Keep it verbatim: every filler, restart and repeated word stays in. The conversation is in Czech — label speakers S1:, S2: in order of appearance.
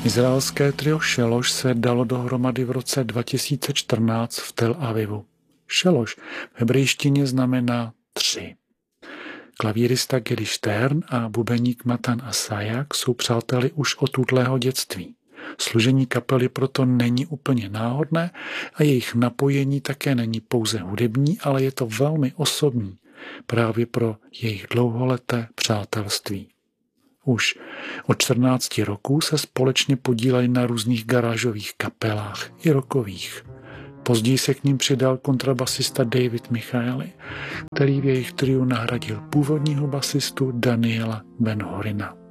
S1: Izraelské trio Šeloš se dalo dohromady v roce dva tisíce čtrnáct v Tel Avivu. Šeloš v hebrejštině znamená tři. Klavírista Gedy Stern a bubeník Matan Asajak jsou přáteli už od útlého dětství. Složení kapely proto není úplně náhodné a jejich napojení také není pouze hudební, ale je to velmi osobní právě pro jejich dlouholeté přátelství. Už od čtrnácti roků se společně podíleli na různých garážových kapelách i rockových. Později se k ním přidal kontrabasista David Michaeli, který v jejich triu nahradil původního basistu Daniela Ben-Horina.